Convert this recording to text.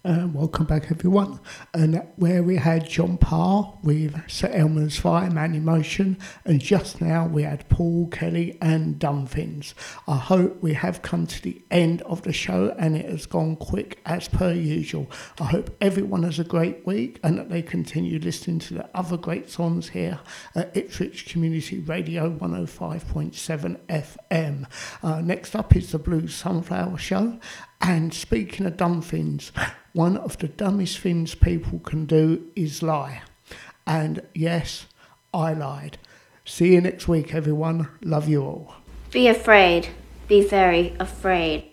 Welcome back, everyone. And where we had John Parr with Sir Elmer's Fireman Emotion, and just now we had Paul Kelly and Dumfins. I hope we have come to the end of the show and it has gone quick as per usual. I hope everyone has a great week and that they continue listening to the other great songs here at Ipswich Community Radio 105.7 FM. Next up is the Blue Sunflower Show. And speaking of dumb things, one of the dumbest things people can do is lie. And yes, I lied. See you next week, everyone. Love you all. Be afraid. Be very afraid.